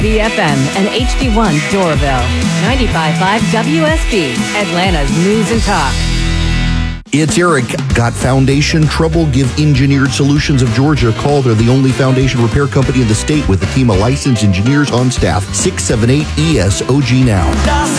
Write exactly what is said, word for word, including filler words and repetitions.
B F M and H D one Doraville. ninety-five point five W S B, Atlanta's News and Talk. It's Eric. Got foundation trouble? Give Engineered Solutions of Georgia a call. They're the only foundation repair company in the state with a team of licensed engineers on staff. six seven eight E S O G now.